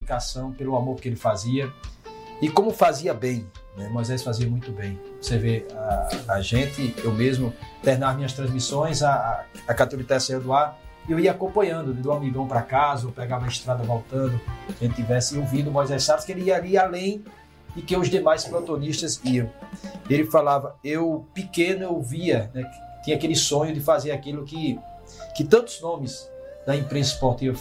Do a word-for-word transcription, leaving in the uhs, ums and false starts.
dedicação, pelo amor que ele fazia e como fazia bem, né? Moisés fazia muito bem. Você vê a, a gente, eu mesmo, terminar minhas transmissões, a, a Caturité saiu do ar, e eu ia acompanhando, do amigão para casa, ou pegava a estrada voltando, que a gente tivesse ouvido Moisés Chaves, que ele ia ali além de que os demais protagonistas iam. Ele falava, eu pequeno eu via, né, tinha aquele sonho de fazer aquilo que, que tantos nomes da imprensa esportiva